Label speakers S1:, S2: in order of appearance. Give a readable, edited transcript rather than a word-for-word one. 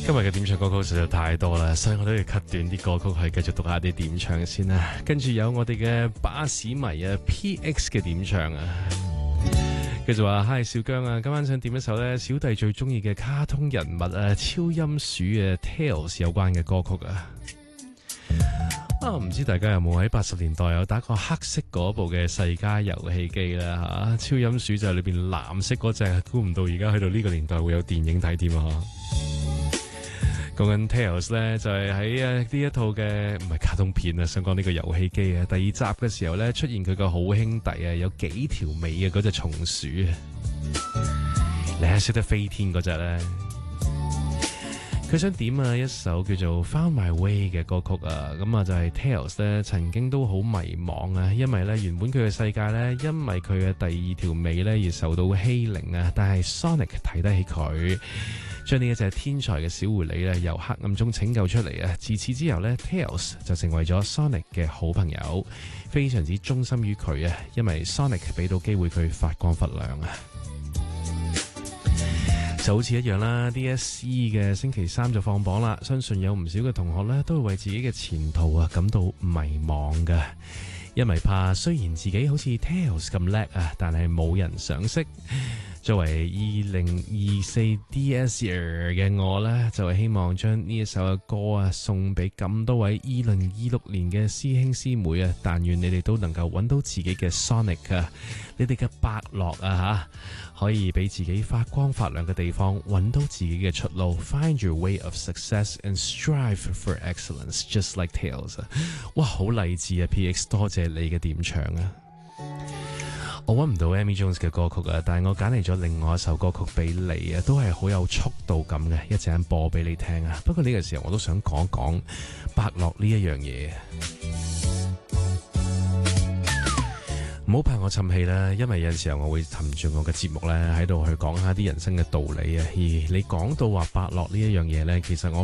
S1: 今日嘅點唱歌曲實在太多啦，所以我都要 cut 短啲歌曲，去繼續讀下啲點唱先啦。跟住有我哋嘅巴士迷啊 PX 嘅點唱啊，佢就話：嗨，小姜啊，今晚想點一首咧小弟最中意嘅卡通人物啊超音鼠嘅 Tails 有關嘅歌曲啊。唔知大家有冇喺80年代有打過黑色嗰部嘅世嘉遊戲機啦吓？超音鼠就係裏邊藍色嗰隻，估唔到而家去到呢個年代會有電影睇添啊！講緊 Tails 咧，就係喺呢一套嘅唔係卡通片啊，想講呢個遊戲機啊，第2集嘅時候咧出現佢個好兄弟啊，有幾條尾嘅嗰隻松鼠啊，你係識得飛天嗰隻咧？佢想點啊一首叫做 Found My Way 嘅歌曲啊，咁啊就係 Tails 咧曾經都好迷茫啊，因為咧原本佢嘅世界咧因為佢嘅第2條尾咧而受到欺凌啊，但係 Sonic 睇得起佢，將呢一隻天才嘅小狐狸咧由黑暗中拯救出嚟啊！自此之後咧 Tails 就成為咗 Sonic 嘅好朋友，非常之忠心於佢啊，因為 Sonic 俾到機會佢發光發亮啊！就好似一樣啦 ，DSE 嘅星期3就放榜啦，相信有唔少嘅同學咧都會為自己嘅前途啊感到迷茫嘅，因為怕雖然自己好似 Tails 咁叻啊，但係冇人賞識。作為2024 DSE 嘅我呢，就係希望將呢一首嘅歌啊送俾咁多位2026年嘅師兄師妹啊，但願你哋都能夠揾到自己嘅 Sonic 啊，你哋嘅伯樂啊吓，可以俾自己發光發亮嘅地方，揾到自己嘅出路 ，Find your way of success and strive for excellence, just like Tails 啊！哇，好勵志啊 ！PX 多謝你嘅點唱啊！我揾唔到 Amy Jones 嘅歌曲啊，但係我揀嚟咗另外一首歌曲俾你啊，都係好有速度感嘅，一陣間播俾你聽啊。不過呢個時候我都想講一講伯樂呢一樣嘢，唔好怕我沉氣啦，因為有陣時候我會沉住我嘅節目咧喺度去講下啲人生嘅道理啊。而你講到話伯樂呢一樣嘢咧，其實我